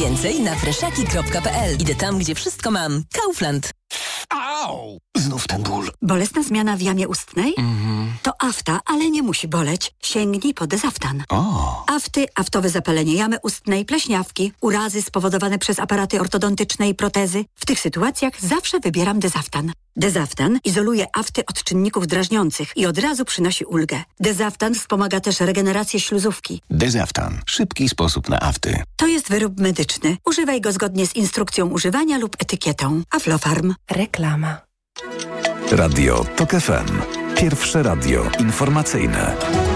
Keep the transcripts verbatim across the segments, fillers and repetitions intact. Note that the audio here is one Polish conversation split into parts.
Więcej na freszaki kropka p l. Idę tam, gdzie wszystko mam. Kaufland. Au! Znów ten ból. Bolesna zmiana w jamie ustnej? Mhm. To afta, ale nie musi boleć. Sięgnij po Dezaftan. O. Afty, aftowe zapalenie jamy ustnej, pleśniawki, urazy spowodowane przez aparaty ortodontyczne i protezy. W tych sytuacjach zawsze wybieram Dezaftan. Dezaftan izoluje afty od czynników drażniących i od razu przynosi ulgę. Dezaftan wspomaga też regenerację śluzówki. Dezaftan. Szybki sposób na afty. To jest wyrób medyczny. Używaj go zgodnie z instrukcją używania lub etykietą. Aflofarm. Reklama. Radio TOK F M. Pierwsze radio informacyjne.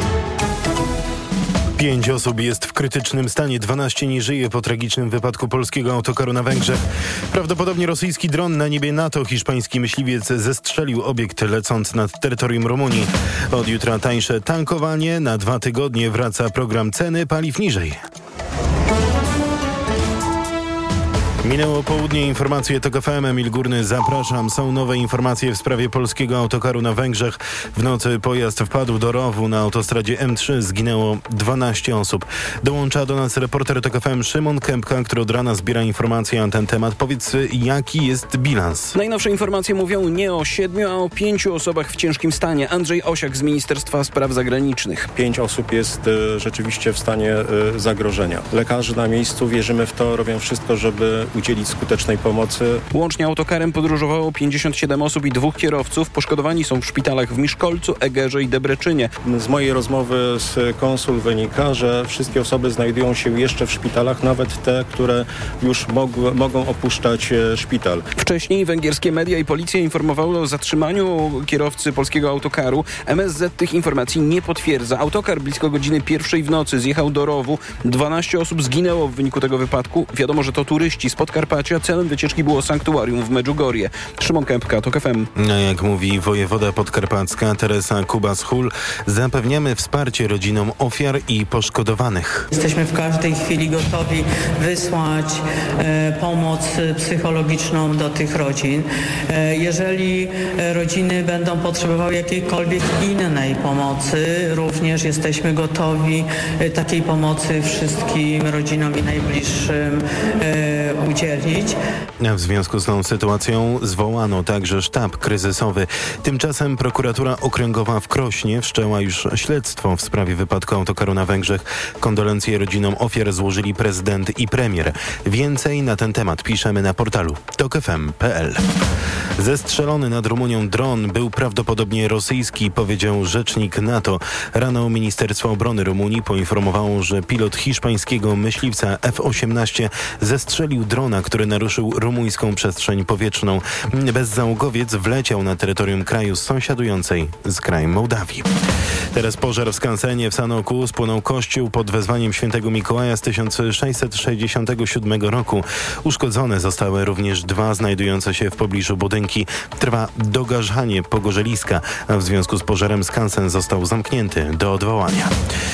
Pięć osób jest w krytycznym stanie, dwanaście nie żyje po tragicznym wypadku polskiego autokaru na Węgrzech. Prawdopodobnie rosyjski dron na niebie NATO. Hiszpański myśliwiec zestrzelił obiekt lecąc nad terytorium Rumunii. Od jutra tańsze tankowanie. Na dwa tygodnie wraca program ceny paliw niżej. Minęło południe, informacje TOK F M, Emil Górny, zapraszam. Są nowe informacje w sprawie polskiego autokaru na Węgrzech. W nocy pojazd wpadł do rowu na autostradzie M trzy, zginęło dwanaście osób. Dołącza do nas reporter TOK F M Szymon Kępka, który od rana zbiera informacje na ten temat. Powiedz, jaki jest bilans? Najnowsze informacje mówią nie o siedmiu, a o pięciu osobach w ciężkim stanie. Andrzej Osiak z Ministerstwa Spraw Zagranicznych. Pięć osób jest y, rzeczywiście w stanie y, zagrożenia. Lekarze na miejscu, wierzymy w to, robią wszystko, żeby udzielić skutecznej pomocy. Łącznie autokarem podróżowało pięćdziesiąt siedem osób i dwóch kierowców. Poszkodowani są w szpitalach w Miszkolcu, Egerze i Debreczynie. Z mojej rozmowy z konsul wynika, że wszystkie osoby znajdują się jeszcze w szpitalach, nawet te, które już mogły, mogą opuszczać e, szpital. Wcześniej węgierskie media i policja informowały o zatrzymaniu kierowcy polskiego autokaru. M S Z tych informacji nie potwierdza. Autokar blisko godziny pierwszej w nocy zjechał do rowu. dwanaście osób zginęło w wyniku tego wypadku. Wiadomo, że to turyści z Podkarpacia. Celem wycieczki było sanktuarium w Medjugorje. Szymon Kępka, TOK F M. No, jak mówi wojewoda podkarpacka Teresa Kubas-Hul, zapewniamy wsparcie rodzinom ofiar i poszkodowanych. Jesteśmy w każdej chwili gotowi wysłać e, pomoc psychologiczną do tych rodzin. E, jeżeli rodziny będą potrzebowały jakiejkolwiek innej pomocy, również jesteśmy gotowi e, takiej pomocy wszystkim rodzinom i najbliższym e, udzielić. W związku z tą sytuacją zwołano także sztab kryzysowy. Tymczasem prokuratura okręgowa w Krośnie wszczęła już śledztwo w sprawie wypadku autokaru na Węgrzech. Kondolencje rodzinom ofiar złożyli prezydent i premier. Więcej na ten temat piszemy na portalu tok f m kropka p l. Zestrzelony nad Rumunią dron był prawdopodobnie rosyjski, powiedział rzecznik NATO. Rano Ministerstwo Obrony Rumunii poinformowało, że pilot hiszpańskiego myśliwca F osiemnaście zestrzelił drona, który naruszył rumuńską przestrzeń powietrzną. Bezzałogowiec wleciał na terytorium kraju sąsiadującej z krajem Mołdawii. Teraz pożar w skansenie w Sanoku. Spłonął kościół pod wezwaniem świętego Mikołaja z tysiąc sześćset sześćdziesiątego siódmego roku. Uszkodzone zostały również dwa znajdujące się w pobliżu budynki. Trwa dogarzanie pogorzeliska, a w związku z pożarem skansen został zamknięty do odwołania.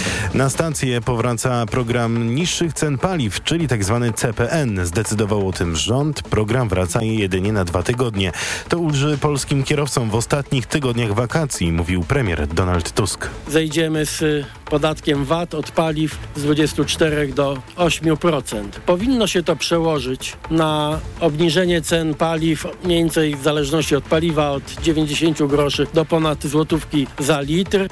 Na stację powraca program niższych cen paliw, czyli tzw. C P N. Zdecydował o tym rząd. Program wraca jedynie na dwa tygodnie. To ulży polskim kierowcom w ostatnich tygodniach wakacji, mówił premier Donald Tusk. Zejdziemy z podatkiem V A T od paliw z dwudziestu czterech do ośmiu procent. Powinno się to przełożyć na obniżenie cen paliw mniej więcej w zależności od paliwa od dziewięćdziesięciu groszy do ponad złotówki za litr.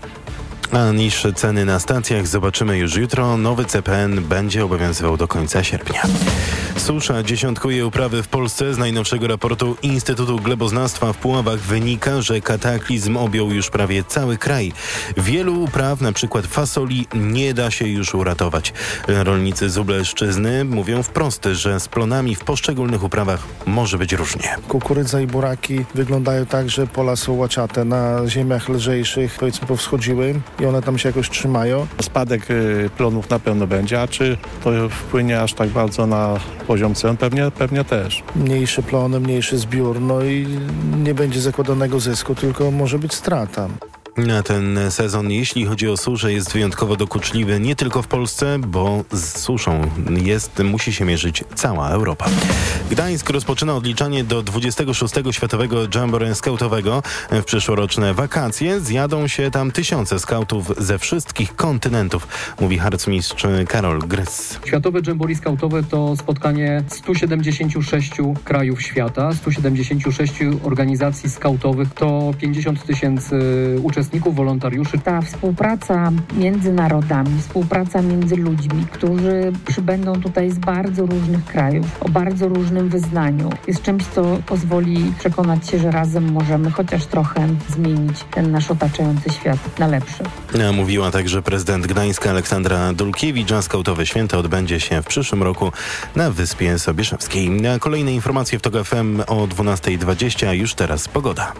A niższe ceny na stacjach zobaczymy już jutro. Nowy C P N będzie obowiązywał do końca sierpnia. Susza dziesiątkuje uprawy w Polsce. Z najnowszego raportu Instytutu Gleboznawstwa w Puławach wynika, że kataklizm objął już prawie cały kraj. Wielu upraw, na przykład fasoli, nie da się już uratować. Rolnicy z Lubelszczyzny mówią wprost, że z plonami w poszczególnych uprawach może być różnie. Kukurydza i buraki wyglądają tak, że pola są łaciate. Na ziemiach lżejszych, powiedzmy, powschodziły i one tam się jakoś trzymają. Spadek y, plonów na pewno będzie, a czy to wpłynie aż tak bardzo na poziom cen? Pewnie, pewnie też. Mniejsze plony, mniejszy zbiór, no i nie będzie zakładanego zysku, tylko może być strata. Na ten sezon, jeśli chodzi o suszę, jest wyjątkowo dokuczliwy nie tylko w Polsce, bo z suszą jest, musi się mierzyć cała Europa. Gdańsk rozpoczyna odliczanie do dwudziestego szóstego Światowego Jamboree Skautowego. W przyszłoroczne wakacje zjadą się tam tysiące skautów ze wszystkich kontynentów, mówi harcmistrz Karol Grys. Światowe Jamboree Skautowe to spotkanie stu siedemdziesięciu sześciu krajów świata, stu siedemdziesięciu sześciu organizacji skautowych, to pięćdziesiąt tysięcy uczestników, wolontariuszy. Ta współpraca między narodami, współpraca między ludźmi, którzy przybędą tutaj z bardzo różnych krajów, o bardzo różnym wyznaniu, jest czymś, co pozwoli przekonać się, że razem możemy chociaż trochę zmienić ten nasz otaczający świat na lepszy. Mówiła także prezydent Gdańska Aleksandra Dulkiewicz, a skautowe święto odbędzie się w przyszłym roku na Wyspie Sobieszewskiej. Kolejne informacje w TOK F M o dwunasta dwadzieścia, a już teraz pogoda.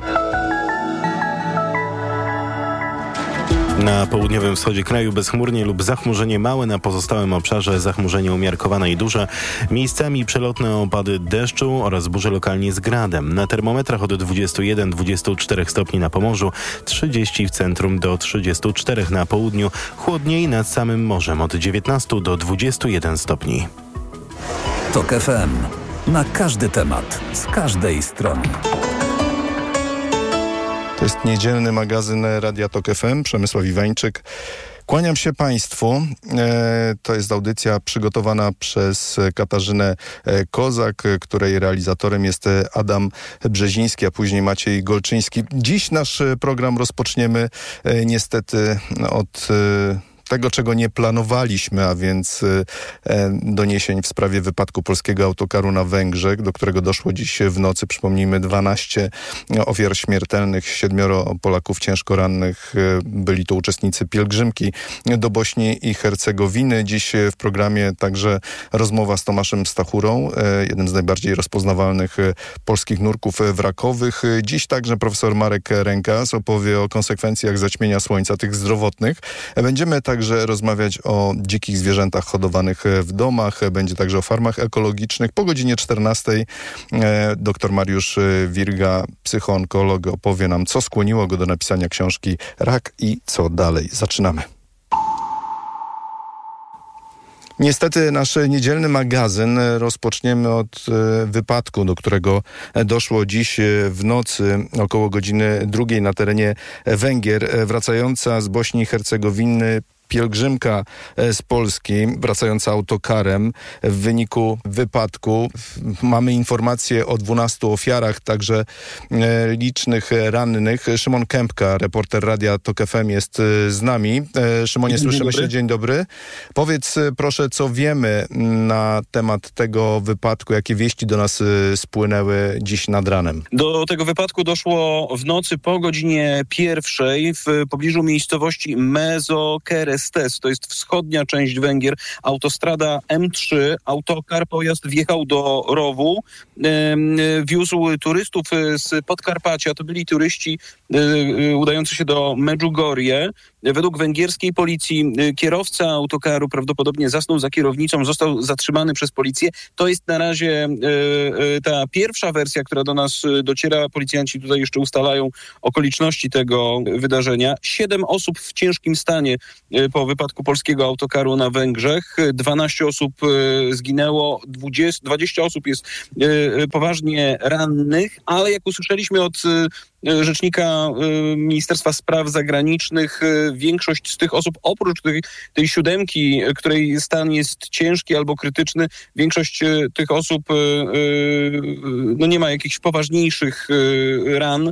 Na południowym wschodzie kraju bezchmurnie lub zachmurzenie małe, na pozostałym obszarze zachmurzenie umiarkowane i duże. Miejscami przelotne opady deszczu oraz burze lokalnie z gradem. Na termometrach od dwudziestu jeden do dwudziestu czterech stopni na Pomorzu, trzydzieści w centrum do trzydziestu czterech na południu. Chłodniej nad samym morzem od dziewiętnastu do dwudziestu jeden stopni. TOK F M. Na każdy temat, z każdej strony. To jest niedzielny magazyn Radia TOK F M. Przemysław Iwańczyk. Kłaniam się Państwu. E, to jest audycja przygotowana przez Katarzynę Kozak, której realizatorem jest Adam Brzeziński, a później Maciej Golczyński. Dziś nasz program rozpoczniemy e, niestety od... E, tego, czego nie planowaliśmy, a więc e, doniesień w sprawie wypadku polskiego autokaru na Węgrzech, do którego doszło dziś w nocy. Przypomnijmy, dwanaście ofiar śmiertelnych, siedmioro Polaków ciężko rannych. E, byli to uczestnicy pielgrzymki do Bośni i Hercegowiny. Dziś w programie także rozmowa z Tomaszem Stachurą, e, jednym z najbardziej rozpoznawalnych e, polskich nurków wrakowych. Dziś także profesor Marek Rękas opowie o konsekwencjach zaćmienia słońca, tych zdrowotnych. E, będziemy tak Także rozmawiać o dzikich zwierzętach hodowanych w domach. Będzie także o farmach ekologicznych. Po godzinie czternastej e, dr Mariusz Wirga, psychoonkolog, opowie nam, co skłoniło go do napisania książki Rak i co dalej. Zaczynamy. Niestety nasz niedzielny magazyn rozpoczniemy od e, wypadku, do którego doszło dziś w nocy około godziny drugiej na terenie Węgier. Wracająca z Bośni i Hercegowiny pielgrzymka z Polski, wracająca autokarem. W wyniku wypadku mamy informacje o dwunastu ofiarach, także e, licznych rannych. Szymon Kępka, reporter Radia TOK F M, jest z nami. E, Szymonie, słyszymy dobry. się. Dzień dobry. Powiedz proszę, co wiemy na temat tego wypadku, jakie wieści do nas spłynęły dziś nad ranem. Do tego wypadku doszło w nocy po godzinie pierwszej w pobliżu miejscowości Mezokeres. To jest wschodnia część Węgier, autostrada M trzy. Autokar, pojazd wjechał do rowu, wiózł turystów z Podkarpacia. To byli turyści udający się do Medjugorje. Według węgierskiej policji kierowca autokaru prawdopodobnie zasnął za kierownicą, został zatrzymany przez policję. To jest na razie ta pierwsza wersja, która do nas dociera. Policjanci tutaj jeszcze ustalają okoliczności tego wydarzenia. Siedem osób w ciężkim stanie po wypadku polskiego autokaru na Węgrzech. dwanaście osób zginęło, dwadzieścia osób jest poważnie rannych, ale jak usłyszeliśmy od rzecznika Ministerstwa Spraw Zagranicznych, większość z tych osób, oprócz tej, tej siódemki, której stan jest ciężki albo krytyczny, większość tych osób no nie ma jakichś poważniejszych ran.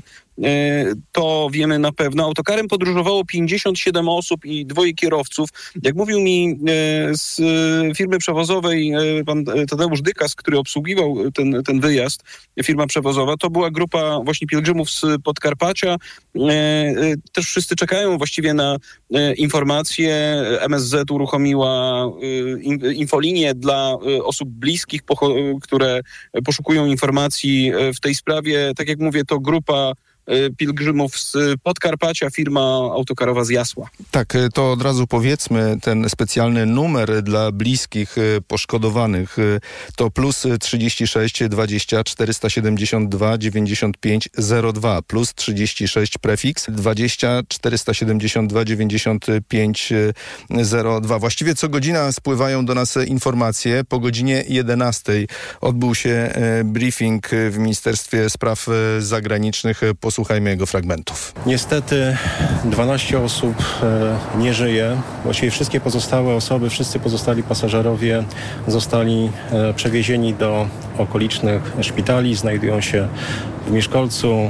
To wiemy na pewno. Autokarem podróżowało pięćdziesiąt siedem osób i dwoje kierowców. Jak mówił mi z firmy przewozowej pan Tadeusz Dykas, który obsługiwał ten, ten wyjazd, firma przewozowa, to była grupa właśnie pielgrzymów z Podkarpacia. Też wszyscy czekają właściwie na informacje. M S Z uruchomiła infolinię dla osób bliskich, które poszukują informacji w tej sprawie. Tak jak mówię, to grupa pielgrzymów z Podkarpacia, firma autokarowa z Jasła. Tak, to od razu powiedzmy, ten specjalny numer dla bliskich poszkodowanych to plus trzydzieści sześć dwadzieścia czterysta siedemdziesiąt dwa dziewięćdziesiąt pięć zero dwa, plus trzydzieści sześć prefiks dwadzieścia czterysta siedemdziesiąt dwa dziewięćdziesiąt pięć zero dwa. Właściwie co godzina spływają do nas informacje. Po godzinie jedenastej odbył się briefing w Ministerstwie Spraw Zagranicznych. Posłuchajmy jego fragmentów. Niestety dwanaście osób e, nie żyje. Właściwie wszystkie pozostałe osoby, wszyscy pozostali pasażerowie zostali e, przewiezieni do okolicznych szpitali. Znajdują się w Mieszkolcu, e,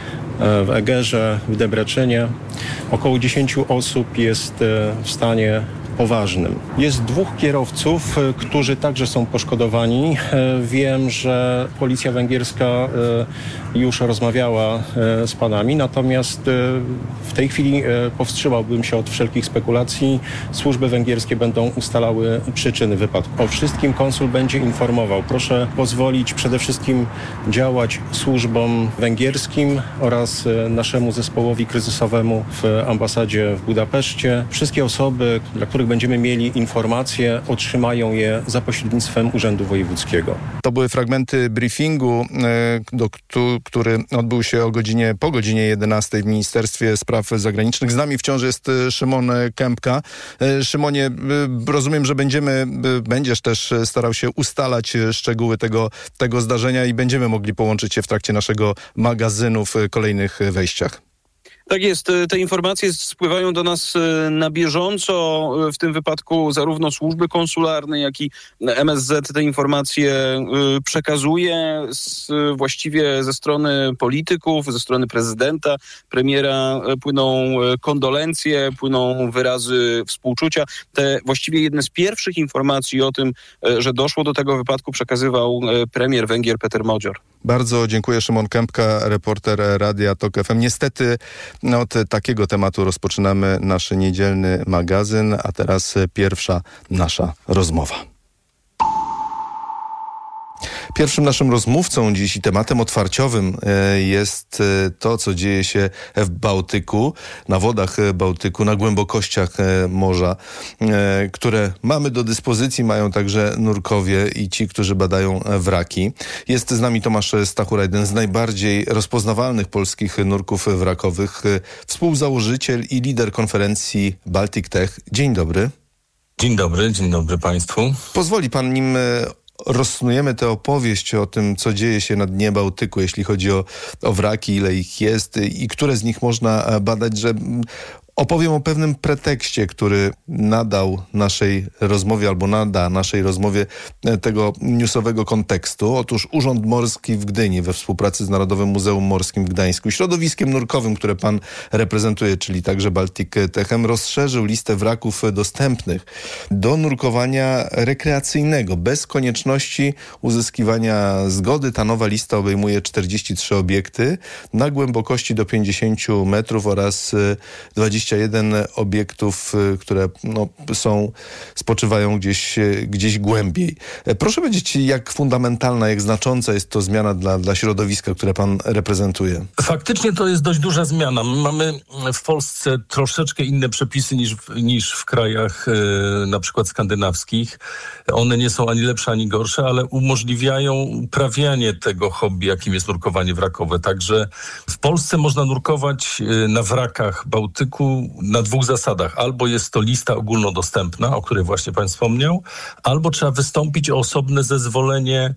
w Egerze, w Debreczynie. Około dziesięciu osób jest e, w stanie poważnym. Jest dwóch kierowców, którzy także są poszkodowani. Wiem, że policja węgierska już rozmawiała z panami, natomiast w tej chwili powstrzymałbym się od wszelkich spekulacji. Służby węgierskie będą ustalały przyczyny wypadku. O wszystkim konsul będzie informował. Proszę pozwolić przede wszystkim działać służbom węgierskim oraz naszemu zespołowi kryzysowemu w ambasadzie w Budapeszcie. Wszystkie osoby, dla których będziemy mieli informacje, otrzymają je za pośrednictwem Urzędu Wojewódzkiego. To były fragmenty briefingu, do, który odbył się o godzinie, po godzinie jedenastej w Ministerstwie Spraw Zagranicznych. Z nami wciąż jest Szymon Kępka. Szymonie, rozumiem, że będziemy, będziesz też starał się ustalać szczegóły tego, tego zdarzenia i będziemy mogli połączyć się w trakcie naszego magazynu w kolejnych wejściach. Tak jest, te informacje spływają do nas na bieżąco, w tym wypadku zarówno służby konsularne, jak i M S Z te informacje przekazuje z, właściwie ze strony polityków, ze strony prezydenta, premiera płyną kondolencje, płyną wyrazy współczucia. Te właściwie jedne z pierwszych informacji o tym, że doszło do tego wypadku, przekazywał premier Węgier Peter Modzior. Bardzo dziękuję. Szymon Kępka, reporter Radia Tok F M. Niestety no, od takiego tematu rozpoczynamy nasz niedzielny magazyn, a teraz pierwsza nasza rozmowa. Pierwszym naszym rozmówcą dziś i tematem otwarciowym jest to, co dzieje się w Bałtyku, na wodach Bałtyku, na głębokościach morza, które mamy do dyspozycji, mają także nurkowie i ci, którzy badają wraki. Jest z nami Tomasz Stachura, jeden z najbardziej rozpoznawalnych polskich nurków wrakowych, współzałożyciel i lider konferencji Baltic Tech. Dzień dobry. Dzień dobry, dzień dobry Państwu. Pozwoli Pan, nim rozsnujemy tę opowieść o tym, co dzieje się na dnie Bałtyku, jeśli chodzi o, o wraki, ile ich jest i które z nich można badać, że opowiem o pewnym pretekście, który nadał naszej rozmowie albo nada naszej rozmowie tego newsowego kontekstu. Otóż Urząd Morski w Gdyni we współpracy z Narodowym Muzeum Morskim w Gdańsku, środowiskiem nurkowym, które pan reprezentuje, czyli także Baltic Techem, rozszerzył listę wraków dostępnych do nurkowania rekreacyjnego, bez konieczności uzyskiwania zgody. Ta nowa lista obejmuje czterdzieści trzy obiekty na głębokości do pięćdziesięciu metrów oraz dwadzieścia jeden obiektów, które no, są, spoczywają gdzieś, gdzieś głębiej. Proszę powiedzieć, jak fundamentalna, jak znacząca jest to zmiana dla, dla środowiska, które pan reprezentuje? Faktycznie to jest dość duża zmiana. My mamy w Polsce troszeczkę inne przepisy niż, niż w krajach e, na przykład skandynawskich. One nie są ani lepsze, ani gorsze, ale umożliwiają uprawianie tego hobby, jakim jest nurkowanie wrakowe. Także w Polsce można nurkować na wrakach Bałtyku na dwóch zasadach. Albo jest to lista ogólnodostępna, o której właśnie pan wspomniał, albo trzeba wystąpić o osobne zezwolenie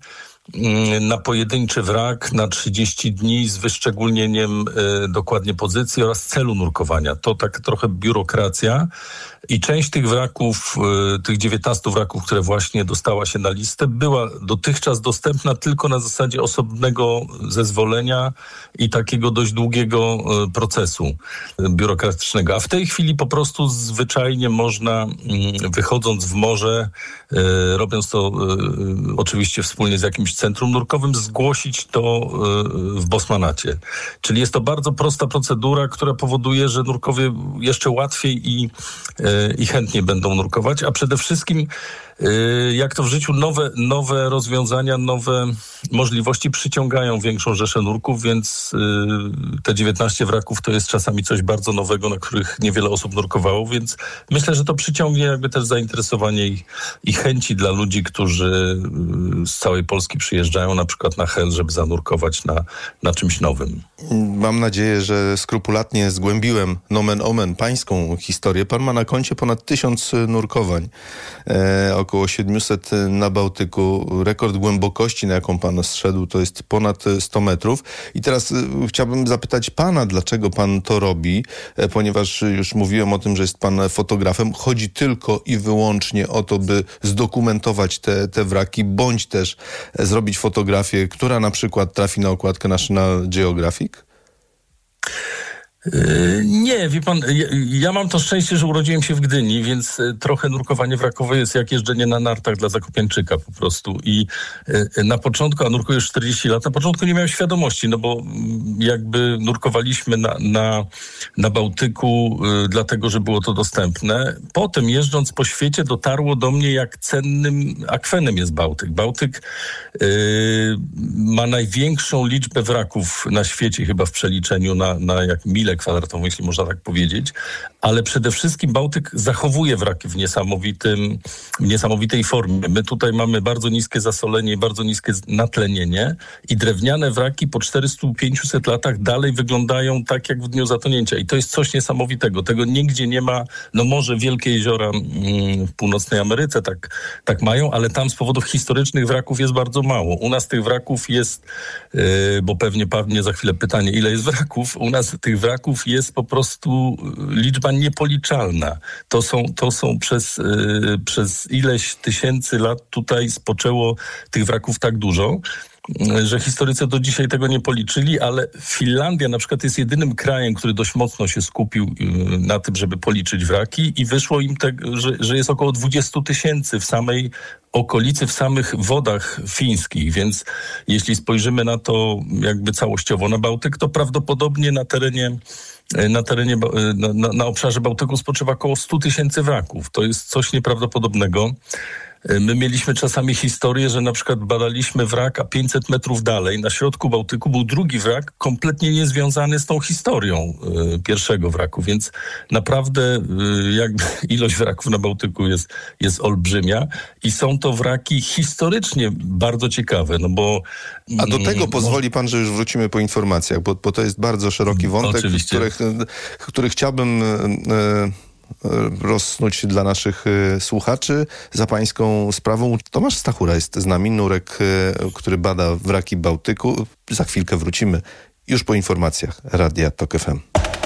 na pojedynczy wrak na trzydzieści dni z wyszczególnieniem y, dokładnie pozycji oraz celu nurkowania. To tak trochę biurokracja i część tych wraków, y, tych dziewiętnastu wraków, które właśnie dostała się na listę, była dotychczas dostępna tylko na zasadzie osobnego zezwolenia i takiego dość długiego y, procesu y, biurokratycznego. A w tej chwili po prostu zwyczajnie można, y, wychodząc w morze, y, robiąc to y, oczywiście wspólnie z jakimś centrum nurkowym, zgłosić to w Bosmanacie. Czyli jest to bardzo prosta procedura, która powoduje, że nurkowie jeszcze łatwiej i, i chętniej będą nurkować, a przede wszystkim Jak to w życiu, nowe, nowe rozwiązania, nowe możliwości przyciągają większą rzeszę nurków, więc te dziewiętnaście wraków to jest czasami coś bardzo nowego, na których niewiele osób nurkowało, więc myślę, że to przyciągnie jakby też zainteresowanie i, i chęci dla ludzi, którzy z całej Polski przyjeżdżają na przykład na Hel, żeby zanurkować na, na czymś nowym. Mam nadzieję, że skrupulatnie zgłębiłem nomen omen pańską historię. Pan ma na koncie ponad tysiąc nurkowań, e, około siedemset na Bałtyku. Rekord głębokości, na jaką pan zszedł, to jest ponad sto metrów. I teraz e, chciałbym zapytać pana, dlaczego pan to robi, e, ponieważ już mówiłem o tym, że jest pan fotografem. Chodzi tylko i wyłącznie o to, by zdokumentować te, te wraki, bądź też e, zrobić fotografię, która na przykład trafi na okładkę National Geographic? Nie, wie pan, ja, ja mam to szczęście, że urodziłem się w Gdyni, więc trochę nurkowanie wrakowe jest jak jeżdżenie na nartach dla Zakopiańczyka po prostu. I na początku, a nurkuję już czterdzieści lat, na początku nie miałem świadomości, no bo jakby nurkowaliśmy na, na, na Bałtyku dlatego, że było to dostępne. Potem jeżdżąc po świecie dotarło do mnie, jak cennym akwenem jest Bałtyk. Bałtyk yy, ma największą liczbę wraków na świecie, chyba w przeliczeniu na, na jak milę kwadratową, jeśli można tak powiedzieć, ale przede wszystkim Bałtyk zachowuje wraki w niesamowitym, w niesamowitej formie. My tutaj mamy bardzo niskie zasolenie, bardzo niskie natlenienie i drewniane wraki po czterysta pięćset latach dalej wyglądają tak, jak w dniu zatonięcia. I to jest coś niesamowitego. Tego nigdzie nie ma, no może wielkie jeziora mm, w północnej Ameryce tak, tak mają, ale tam z powodów historycznych wraków jest bardzo mało. U nas tych wraków jest, yy, bo pewnie padnie za chwilę pytanie, ile jest wraków? U nas tych wraków jest po prostu liczba niepoliczalna. To są, to są przez, yy, przez ileś tysięcy lat tutaj spoczęło tych wraków tak dużo, że historycy do dzisiaj tego nie policzyli, ale Finlandia na przykład jest jedynym krajem, który dość mocno się skupił na tym, żeby policzyć wraki i wyszło im, te, że, że jest około dwadzieścia tysięcy w samej okolicy, w samych wodach fińskich, więc jeśli spojrzymy na to jakby całościowo na Bałtyk, to prawdopodobnie na terenie na terenie, na, na, na obszarze Bałtyku spoczywa około sto tysięcy wraków. To jest coś nieprawdopodobnego. My mieliśmy czasami historię, że na przykład badaliśmy wrak, a pięćset metrów dalej, na środku Bałtyku był drugi wrak, kompletnie niezwiązany z tą historią y, pierwszego wraku, więc naprawdę y, jakby ilość wraków na Bałtyku jest, jest olbrzymia i są to wraki historycznie bardzo ciekawe, no bo... A do tego mm, pozwoli pan, że już wrócimy po informacjach, bo, bo to jest bardzo szeroki wątek, który, który chciałbym... Y, rozsnuć dla naszych y, słuchaczy. Za pańską sprawą Tomasz Stachura jest z nami, nurek, y, który bada wraki Bałtyku. Za chwilkę wrócimy już po informacjach Radia Tok F M.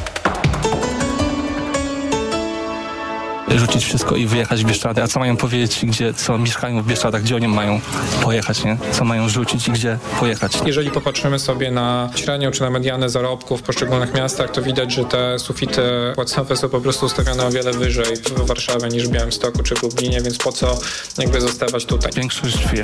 Rzucić wszystko i wyjechać w Bieszczady. A co mają powiedzieć, gdzie, co mieszkają w Bieszczadach, gdzie oni mają pojechać, nie? Co mają rzucić i gdzie pojechać. Jeżeli popatrzymy sobie na średnią czy na medianę zarobków w poszczególnych miastach, to widać, że te sufity płacowe są po prostu ustawione o wiele wyżej w Warszawie niż w Białymstoku czy w Lublinie, więc po co jakby zostawać tutaj? Większość wie.